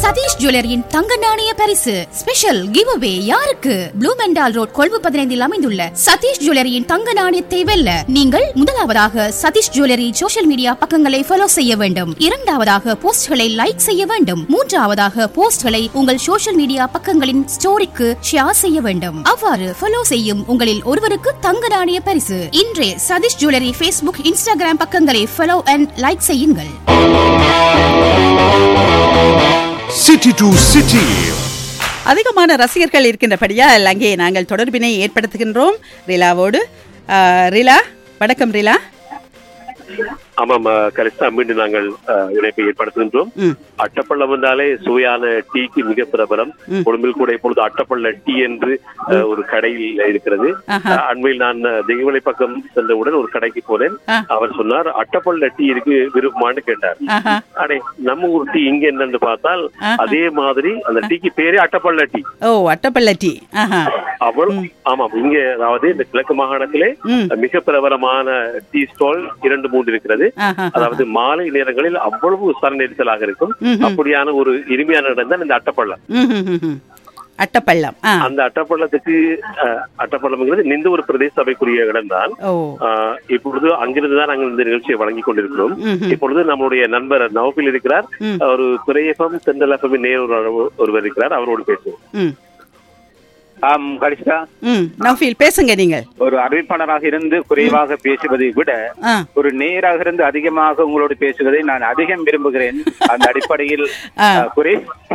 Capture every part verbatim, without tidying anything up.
சதீஷ் ஜுவல்லரியின் தங்க நாணய பரிசு ஸ்பெஷல் கிவ்அவே யாருக்கு? ப்ளூ மெண்டால் ரோட் கொழும்பு பதினைந்தில் அமைந்துள்ள சதீஷ் ஜுவல்லரியின் தங்க நாணயத்தை வெல்ல நீங்கள் முதலாவதாக சதீஷ் ஜுவல்லரி சோஷியல் மீடியா பக்கங்களை ஃபாலோ செய்ய வேண்டும். இரண்டாவதாக போஸ்ட்களை லைக் செய்ய வேண்டும். மூன்றாவதாக போஸ்ட்களை உங்கள் சோஷியல் மீடியா பக்கங்களின் ஸ்டோரிக்கு ஷேர் செய்ய வேண்டும். அவ்வாறு ஃபாலோ செய்யும் உங்களில் ஒருவருக்கு தங்க நாணய பரிசு. இன்றே சதீஷ் ஜுவல்லரி ஃபேஸ்புக், இன்ஸ்டாகிராம் பக்கங்களை ஃபாலோ அண்ட் லைக் செய்யுங்கள். சிட்டி டு சிட்டி அதிகமான ரசிகர்கள் இருக்கின்றபடியால் அங்கே நாங்கள் தொடர்பினை ஏற்படுத்துகின்றோம் ரிலாவோடு. ரிலா, வணக்கம் ரிலா. ஆமாம் கலிஸ்தா, மீண்டும் நாங்கள் இணைப்பை ஏற்படுத்துகின்றோம். அட்டப்பள்ளம் வந்தாலே சுவையான டீக்கு மிக பிரபலம். கொழும்பில் கூட இப்பொழுது அட்டப்பள்ள டீ என்று ஒரு கடையில் இருக்கிறது. அண்மையில் நான் தெய்வமலை பக்கம் சென்றவுடன் ஒரு கடைக்கு போனேன். அவர் சொன்னார், அட்டப்பள்ள டீ இருக்கு, விருப்பமானு கேட்டார். அடே, நம்ம ஊர் டீ இங்க என்னன்னு பார்த்தால் அதே மாதிரி அந்த டீக்கு பேரே அட்டப்பள்ள டீ. ஓ, அட்டப்பள்ள டீ. அவள் ஆமாம், இங்க அதாவது இந்த கிழக்கு மாகாணத்திலே மிக பிரபலமான டீ ஸ்டால் இரண்டு மூன்று இருக்கிறது. அதாவது மாலை நேரங்களில் அவ்வளவு சர நெரிசலாக இருக்கும். அப்படியான ஒரு இனிமையான இடம் தான் இந்த அட்டப்பள்ளம். அட்டப்பள்ளம். அந்த அட்டப்பள்ளத்துக்கு அட்டப்பள்ளம்ங்கிறது இந்த ஒரு பிரதேச சபைக்குரிய இடம் தான். இப்பொழுது அங்கிருந்து தான் நாங்கள் இந்த நிகழ்ச்சியை வழங்கி கொண்டிருக்கிறோம். இப்பொழுது நம்மளுடைய நண்பர் நவபில் இருக்கிறார். ஒரு துறையகம் செந்தல் எஃப்எம் நேர் ஒருவர் இருக்கிறார், அவரோடு பேசுவோம். ஆம் கலிஸ்தா, பேசுங்க. நீங்கள் ஒரு அறிவிப்பாளராக இருந்து குறைவாக பேசுவதை விட ஒரு நேராக இருந்து அதிகமாக உங்களோடு பேசுவதை நான் அதிகம் விரும்புகிறேன். அந்த அடிப்படையில் குறை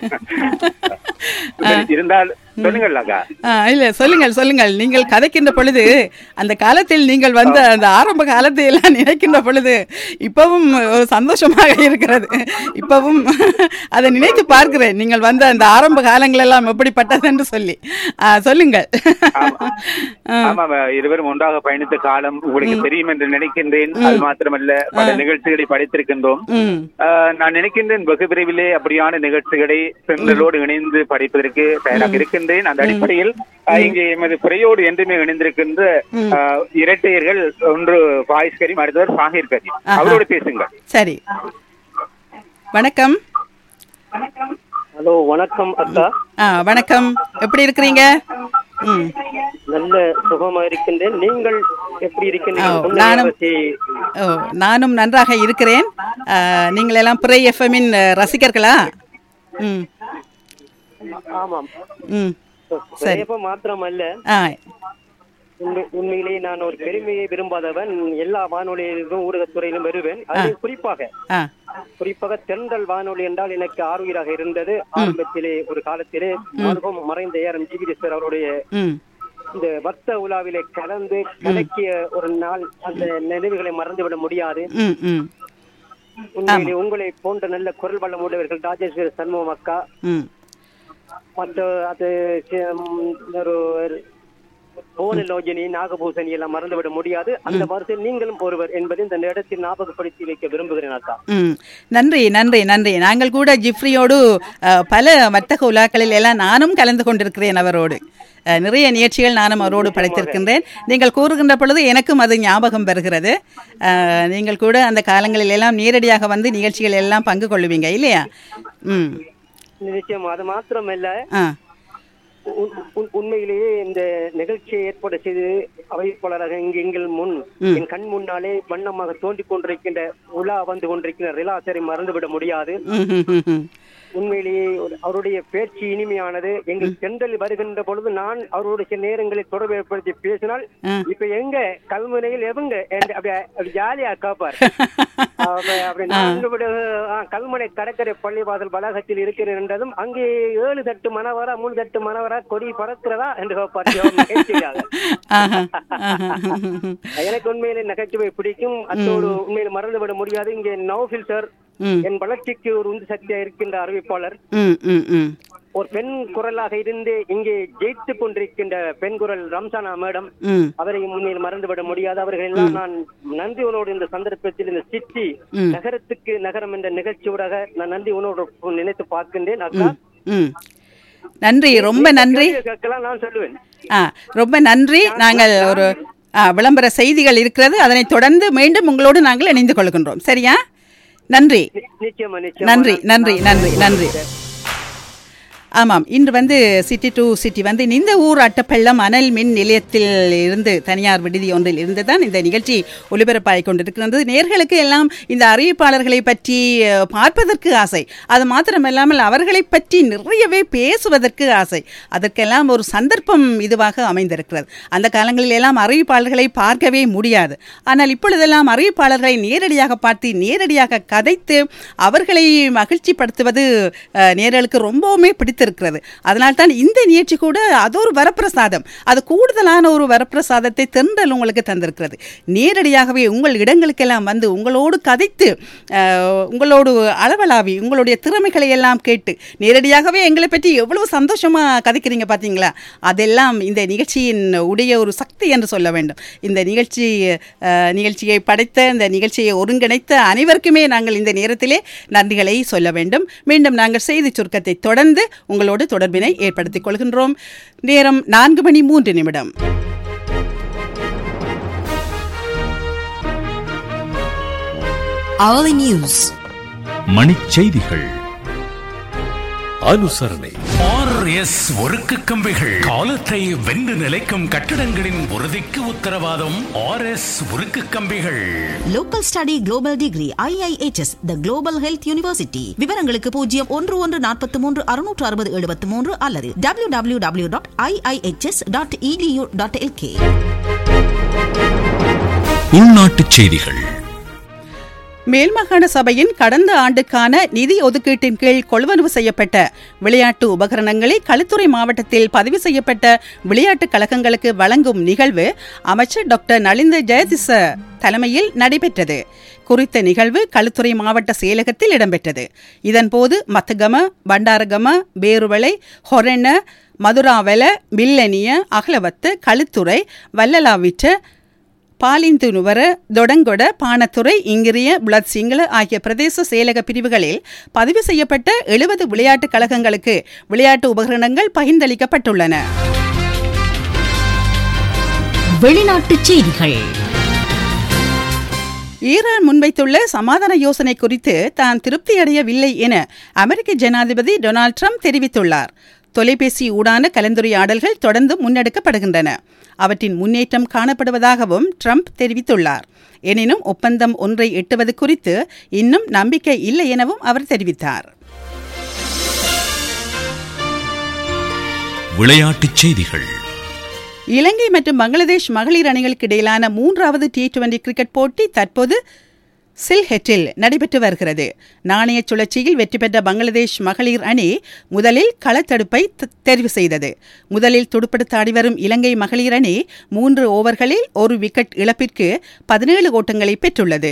இருந்தால் சொல்லுங்கள். இல்ல, சொல்லுங்கள் சொல்லுங்கள். நீங்கள் கதைக்கின்ற பொழுது அந்த காலத்தில் நீங்கள் வந்த அந்த ஆரம்ப காலத்தை எல்லாம் நினைக்கின்ற பொழுது இப்பவும் ஒரு சந்தோஷமாக இருக்கிறது. இப்பவும் அதை நினைத்து பார்க்கிறேன், நீங்கள் வந்த அந்த ஆரம்ப காலங்கள் எல்லாம் எப்படிப்பட்டது என்று சொல்லி. சொல்லுங்கள். ஆமா, இருவரும் ஒன்றாக பயணித்த காலம் உங்களுக்கு தெரியும் என்று நினைக்கின்றேன். அது மாத்திரமல்ல, பல நிகழ்ச்சிகளை படித்திருக்கின்றோம். நான் நினைக்கின்றேன் வெகு விரைவிலே அப்படியான நிகழ்ச்சிகளை பெண்களோடு இணைந்து படிப்பதற்கு தயாராக இருக்கின்றேன். அந்த அடிப்படையில் இங்கே எமது குறையோடு என்றுமே இணைந்திருக்கின்ற இரட்டையர்கள், ஒன்று பாயிஸ் கரீம், அடுத்தவர் சாஹிர் கரீம். அவரோடு பேசுங்க. சரி, வணக்கம். ஹலோ, வணக்கம் அக்கா. வணக்கம், எப்படி இருக்கிறீங்க? நல்ல சுகமா இருக்கின்றேன். நீங்கள் எப்படி இருக்கிறீங்க? நானும் நானும் நன்றாக இருக்கிறேன். நீங்கள் எல்லாம் பிறை எஃப்எம்மின் ரசிகர்களா? ஆமாம். சரி, மாத்திரமல்ல, உண்மையிலேயே நான் ஒரு பெருமையை விரும்பாதவன். எல்லா வானொலியிலும் ஊடகத்துறையிலும் வருவேன். அது குறிப்பாக குறிப்பாக தென்றல் வானொலி என்றால் எனக்கு ஆர்வீராக இருந்தது. ஆரம்பத்திலே ஒரு காலத்திலே மருகம் மறைந்த ஏ ஆர் எம் ஜிகிரீஸ்வர் அவருடைய இந்த பக்த உலாவிலே கலந்து கலக்கிய ஒரு நாள், அந்த நினைவுகளை மறந்துவிட முடியாது. உண்மையிலே உங்களை போன்ற நல்ல குரல் வளம் உள்ளவர்கள், ராஜேஸ்வரி சண்முகம் அக்கா, மற்ற அது ஒரு போனலோஜனி, நாகபூசணி எல்லாம் மறந்துவிட முடியாது. அந்த வரிசையில் நீங்களும் ஒருவர் என்பதை இந்த இடத்தில் ஞாபகப்படுத்தி வைக்க விரும்புகிறேன் அக்கா. நன்றி நன்றி நன்றி. நாங்கள் கூட ஜிப்ரியோடு பல வர்த்தக உலாக்களில் எல்லாம் நானும் கலந்து கொண்டிருக்கிறேன். அவரோடு நிறைய நிகழ்ச்சிகள் நானும் அவரோடு படைத்திருக்கின்றேன். நீங்கள் கூறுகின்ற பொழுது எனக்கும் அது ஞாபகம் வருகிறது. நீங்கள் கூட அந்த காலங்களில் எல்லாம் நேரடியாக வந்து நிகழ்ச்சிகள் எல்லாம் பங்கு கொள்ளுவீங்க இல்லையா? ம், நிச்சயம். அது மாத்திரமல்ல, உண்மையிலேயே இந்த நிகழ்ச்சியை ஏற்பாடு செய்து அமைப்பாளராக இங்கு எங்கள் முன் என் கண் முன்னாலே வண்ணமாக தோன்றிக் கொண்டிருக்கின்ற உலா வந்து கொண்டிருக்கின்ற ரிலாசரை மறந்துவிட முடியாது. உண்மையிலேயே அவருடைய பேச்சு இனிமையானது. எங்கள் சென்றல் வருகின்ற பொழுது நான் அவருடைய நேரங்களில் தொடர்பு ஏற்படுத்தி பேசினால், இப்ப எங்க கல்முனையில் எவங்க அப்படி ஜாலியா காப்பார். அப்படி கல்முனை கடற்கரை பள்ளிவாசல் வளாகத்தில் இருக்கிறேன் என்றதும் அங்கே ஏழு தட்டு மணவரா மூணு தட்டு மணவரா கொடி பறக்கிறதா என்று கேட்பார். எனக்கு உண்மையிலே நகைச்சுவை பிடிக்கும். அதோடு உண்மையில மறந்துவிட முடியாது. இங்கே நௌஃபில் சார் என் வளர்ச்சிக்கு ஒரு உந்து சக்தியா இருக்கின்ற அறிவிப்பாளர், ஒரு பெண் குரலாக இருந்து இங்கே ஜெயித்து கொண்டிருக்கின்ற பெண் குரல் ரம்சானா மேடம், அவரை முன்னில் மறந்துவிட முடியாது. அவர்கள் எல்லாம் நான் நன்றி உணவோடு இந்த சந்தர்ப்பத்தில் இந்த சிட்டி நகரத்துக்கு நகரம் என்ற நிகழ்ச்சியோடாக நான் நன்றி உணவோடு நினைத்து பார்க்கின்றேன். அக்கா நன்றி, ரொம்ப நன்றி. நான் சொல்லுவேன், ரொம்ப நன்றி. நாங்கள் ஒரு விளம்பர செய்திகள் இருக்கிறது, அதனை தொடர்ந்து மீண்டும் உங்களோடு நாங்கள் இணைந்து கொள்கின்றோம். சரியா? நன்றி நன்றி நன்றி நன்றி நன்றி. ஆமாம், இன்று வந்து சிட்டி டு சிட்டி வந்து இந்த ஊர் அட்டப்பள்ளம் அனல் மின் நிலையத்தில் இருந்து தனியார் விடுதி ஒன்றில் இருந்து தான் இந்த நிகழ்ச்சி ஒலிபரப்பாகிக் கொண்டிருக்கிறது. நேர்களுக்கு எல்லாம் இந்த அறிவிப்பாளர்களை பற்றி பார்ப்பதற்கு ஆசை, அது மாத்திரமல்லாமல் அவர்களை பற்றி நிறையவே பேசுவதற்கு ஆசை. அதற்கெல்லாம் ஒரு சந்தர்ப்பம் இதுவாக அமைந்திருக்கிறது. அந்த காலங்களில் எல்லாம் அறிவிப்பாளர்களை பார்க்கவே முடியாது. ஆனால் இப்பொழுதெல்லாம் அறிவிப்பாளர்களை நேரடியாக பார்த்து நேரடியாக கதைத்து அவர்களை மகிழ்ச்சிப்படுத்துவது நேர்களுக்கு ரொம்பவுமே பிடித்து இருக்கிறது. அதனால்தான் இந்த நிகழ்ச்சி கூட அது ஒரு வரப்பிரசாதம், அது கூடுதலான ஒரு வரப்பிரசாதத்தை தென்றல் உங்களுக்கு தந்திருக்கிறது. நேரடியாகவே உங்கள் இடங்களுக்கெல்லாம் வந்து உங்களோடு கதைத்து உங்களோடு அளவலாவி உங்களுடைய திறமைகளை எல்லாம் கேட்டு நேரடியாகவே எங்களை பற்றி எவ்வளவு சந்தோஷமாக கதைக்கிறீங்க பார்த்தீங்களா? அதெல்லாம் இந்த நிகழ்ச்சியின் உடைய ஒரு சக்தி என்று சொல்ல வேண்டும். இந்த நிகழ்ச்சி நிகழ்ச்சியை படைத்த இந்த நிகழ்ச்சியை ஒருங்கிணைத்த அனைவருக்குமே நாங்கள் இந்த நேரத்திலே நன்றிகளை சொல்ல வேண்டும். மீண்டும் நாங்கள் செய்தி சுருக்கத்தை தொடர்ந்து உங்களோடு தொடர்பினை ஏற்படுத்திக் கொள்கின்றோம். நேரம் நான்கு மணி மூன்று நிமிடம். Hourly News. மணிச்செய்திகள். அனுசரணை. ஆர்எஸ் ஒருக்கு கம்பிகள் காலத்தை வென்று நிலைக்கும் கட்டிடங்களின் உறுதிக்கு உத்தரவாதம். ஆர்எஸ் ஒருக்கு கம்பிகள். Local Study Global Degree I I H S The Global Health University. விவரங்களுக்கு பூஜ்ஜியம் ஒன்று ஒன்று நாற்பத்தி மூன்று அறுநூற்று அறுபது எழுபத்தி மூன்று அல்லது W W W dot I I H S dot E D you dot L K. உள்நாட்டுச் செய்திகள். மேல்மாகாண சபையின் கடந்த ஆண்டுக்கான நிதி ஒதுக்கீட்டின் கீழ் கொள்வனவு செய்யப்பட்ட விளையாட்டு உபகரணங்களை களுத்துறை மாவட்டத்தில் பதிவு செய்யப்பட்ட விளையாட்டுக் கழகங்களுக்கு வழங்கும் நிகழ்வு அமைச்சர் டாக்டர் நலிந்த ஜெயதிச தலைமையில் நடைபெற்றது. குறித்த நிகழ்வு களுத்துறை மாவட்ட செயலகத்தில் இடம்பெற்றது. இதன்போது மத்தகம, பண்டாரகம, பேருவளை, ஹொரென, மதுராவல, மில்லனிய, அகலவத்து, களுத்துறை, வல்லலாவிற்ற, பாலிந்துனுவர, தொடங்கொட, பானத்துறை, இங்கிரிய, புலத் சிங்கள ஆகிய பிரதேச செயலக பிரிவுகளில் பதிவு செய்யப்பட்ட எழுபது விளையாட்டுக் கழகங்களுக்கு விளையாட்டு உபகரணங்கள் பகிர்ந்தளிக்கப்பட்டுள்ளன. வெளிநாட்டுச் செய்திகள். ஈரான் முன்வைத்துள்ள சமாதான யோசனை குறித்து தான் திருப்தியடையவில்லை என அமெரிக்க ஜனாதிபதி டொனால்ட் ட்ரம்ப் தெரிவித்துள்ளார். தொலைபேசி ஊடான கலந்துரையாடல்கள் தொடர்ந்து முன்னெடுக்கப்படுகின்றன. அவற்றின் முன்னேற்றம் காணப்படுவதாகவும் ட்ரம்ப் தெரிவித்துள்ளார். எனினும் ஒப்பந்தம் ஒன்றை எட்டுவது குறித்து இன்னும் நம்பிக்கை இல்லை எனவும் அவர் தெரிவித்தார். விளையாட்டுச் செய்திகள். இலங்கை மற்றும் பங்களாதேஷ் மகளிர் அணிகளுக்கு இடையிலான மூன்றாவது டி டுவெண்டி கிரிக்கெட் போட்டி தற்போது சில்ஹெட்டில் நடைபெற்று வருகிறது. நாணய சுழற்சியில் வெற்றி பெற்ற பங்களாதேஷ் மகளிர் அணி முதலில் களத்தடுப்பை தெரிவு செய்தது. முதலில் துடுப்படுத்த ஆடிவரும் இலங்கை மகளிர் அணி மூன்று ஓவர்களில் ஒரு விக்கெட் இழப்பிற்கு பதினேழு ஓட்டங்களை பெற்றுள்ளது.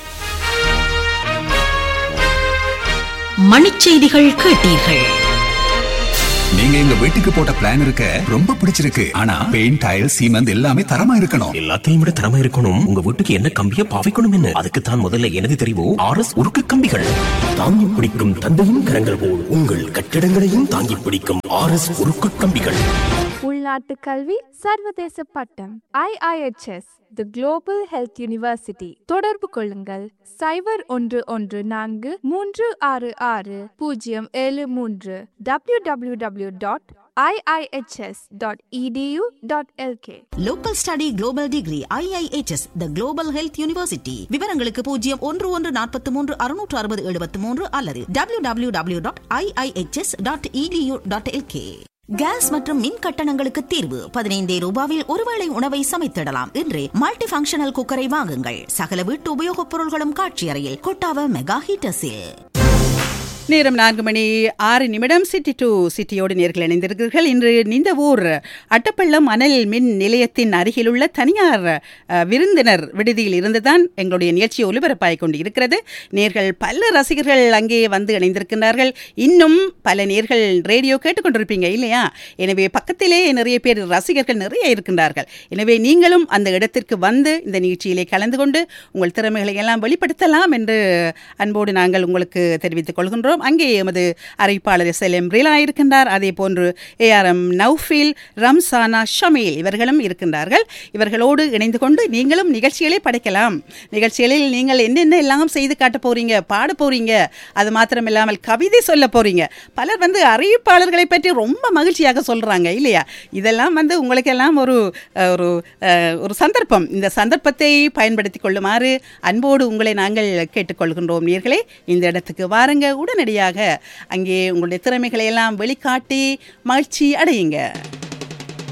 மணிச்செய்திகள் கேட்டீர்கள். நீங்க எங்க வீட்டுக்கு போட்ட பிளான் இருக்க ரொம்ப பிடிச்சிருக்கு. ஆனா பெயிண்ட், டைல், சீமெண்ட் எல்லாமே தரமா இருக்கணும். எல்லாத்தையும் விட தரமா இருக்கணும். உங்க வீட்டுக்கு என்ன கம்பிய பாவிக்கணும் என்ன அதுக்கு தான் முதல்ல எனது தெரிவு ஆர்எஸ் உருக்கு கம்பிகள். தாங்கி பிடிக்கும் தந்தையும் கரங்கள் போல் உங்கள் கட்டிடங்களையும் தாங்கி பிடிக்கும் ஆர்எஸ் உருக்கு கம்பிகள். உள்நாட்டு கல்வி, சர்வதேச பட்டம், ஐ ஐ H S The Global Health University. தொடர்பு கொள்ளுங்கள் சைபர் ஒன்று ஒன்று நான்கு மூன்று ஆறு ஆறு பூஜ்ஜியம் ஏழு மூன்று W W W dot I I H S dot E D you dot L K. Local Study Global Degree I I H S The Global Health University. விவரங்களுக்கு பூஜ்ஜியம் ஒன்று ஒன்று நாற்பத்தி மூன்று அறுநூற்று அறுபது எழுபத்தி மூன்று அல்லது W W W dot I I H S dot E D you dot L K. Case மற்றும் மின் கட்டணங்களுக்கு தீர்வு. பதினைந்தே ரூபாவில் ஒருவேளை உணவை சமைத்திடலாம். இன்று மல்டி ஃபங்க்ஷனல் குக்கரை வாங்குங்கள். சகல வீட்டு உபயோகப் பொருள்களும் காட்சி அறையில். கொட்டாவ மெகா ஹீட்டர்ஸில். நேரம் நான்கு மணி ஆறு நிமிடம். சிட்டி டு சிட்டியோடு நேர்கள் இணைந்திருக்கிறீர்கள். இன்று இந்த ஊர் அட்டப்பள்ளம் அனல் மின் நிலையத்தின் அருகிலுள்ள தனியார் விருந்தினர் விடுதியில் இருந்துதான் எங்களுடைய நிகழ்ச்சி ஒலிபரப்பாகிக் கொண்டு இருக்கிறது. நேர்கள் பல ரசிகர்கள் அங்கே வந்து இணைந்திருக்கின்றார்கள். இன்னும் பல நேர்கள் ரேடியோ கேட்டுக்கொண்டிருப்பீங்க இல்லையா? எனவே பக்கத்திலே நிறைய பேர் ரசிகர்கள் நிறைய இருக்கின்றார்கள். எனவே நீங்களும் அந்த இடத்திற்கு வந்து இந்த நிகழ்ச்சியிலே கலந்து கொண்டு உங்கள் திறமைகளை எல்லாம் வெளிப்படுத்தலாம் என்று அன்போடு நாங்கள் உங்களுக்கு தெரிவித்துக் கொள்கின்றோம். கொண்டிருக்கின்றோம். அங்கே எமது அறிவிப்பாளர் எஸ் எல் எம் ரிலா இருக்கின்றார். அதே போன்று ஏ ஆர் எம் நௌஃபீல், ரம்சானா, ஷமீல் இவர்களும் இருக்கின்றார்கள். இவர்களோடு இணைந்து கொண்டு நீங்களும் நிகழ்ச்சிகளை படைக்கலாம். நிகழ்ச்சிகளில் நீங்கள் என்னென்ன எல்லாம் செய்து காட்ட போறீங்க, பாட போறீங்க, அது மாத்திரம் இல்லாமல் கவிதை சொல்ல போறீங்க. பலர் வந்து அறிவிப்பாளர்களை பற்றி ரொம்ப மகிழ்ச்சியாக சொல்றாங்க இல்லையா? இதெல்லாம் வந்து உங்களுக்கெல்லாம் ஒரு ஒரு ஒரு சந்தர்ப்பம். இந்த சந்தர்ப்பத்தை பயன்படுத்தி கொள்ளுமாறு அன்போடு உங்களை நாங்கள் கேட்டுக்கொள்கின்றோம். நேயர்களே, இந்த இடத்துக்கு வாருங்க, உடனடியாக அங்கே உங்களுடைய திறமைகளை எல்லாம் வெளிக்காட்டி மகிழ்ச்சி அடையுங்க.